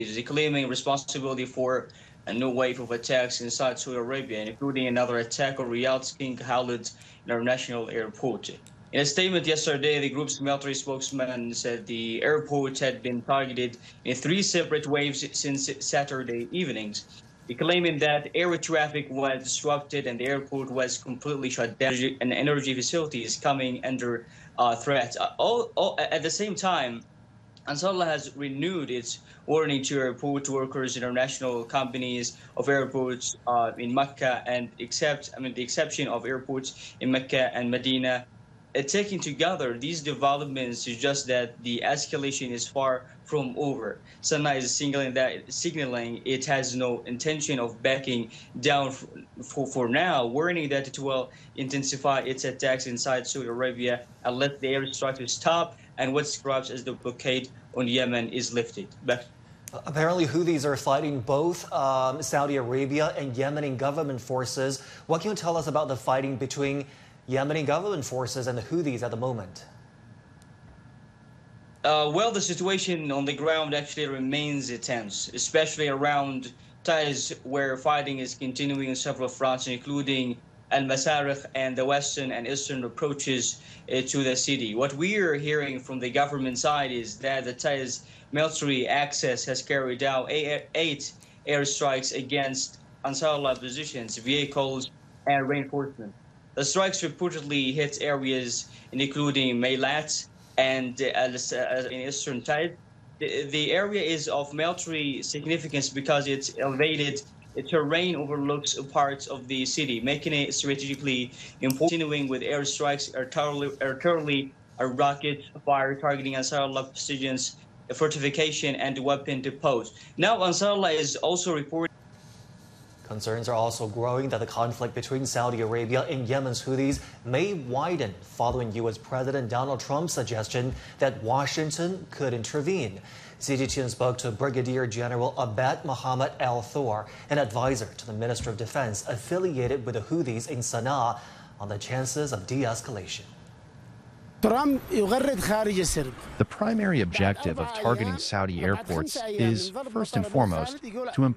is claiming responsibility for a new wave of attacks inside Saudi Arabia, including another attack on Riyadh's King Khalid International Airport. In a statement yesterday, the group's military spokesman said the airport had been targeted in three separate waves since Saturday evenings, claiming that air traffic was disrupted and the airport was completely shut down and energy facilities coming under threat. At the same time, Ansarallah has renewed its warning to airport workers, international companies of airports in Mecca, and the exception of airports in Mecca and Medina. Taken together, these developments suggest that the escalation is far from over. Sana'a is signaling it has no intention of backing down for now, warning that it will intensify its attacks inside Saudi Arabia unless the airstrikes stop and what describes as the blockade on Yemen is lifted. Apparently, Houthis are fighting both Saudi Arabia and Yemeni government forces. What can you tell us about the fighting between Yemeni government forces and the Houthis at the moment? Well, the situation on the ground actually remains tense, especially around Taiz, where fighting is continuing in several fronts, including Al-Masarikh and the western and eastern approaches to the city. What we are hearing from the government side is that the Taiz military access has carried out 8 airstrikes against Ansarallah positions, vehicles, and reinforcements. The strikes reportedly hit areas including Meilat and in eastern Taiz. The area is of military significance because it's elevated terrain overlooks parts of the city, making it strategically important. Continuing with airstrikes, artillery, rocket fire targeting Ansarallah positions, fortification, and weapon depots. Now, Ansarallah is also reporting. Concerns are also growing that the conflict between Saudi Arabia and Yemen's Houthis may widen following U.S. President Donald Trump's suggestion that Washington could intervene. CGTN spoke to Brigadier General Abed Mohammed Al Thor, an advisor to the Minister of Defense affiliated with the Houthis in Sana'a, on the chances of de-escalation. The primary objective of targeting Saudi airports is, first and foremost, to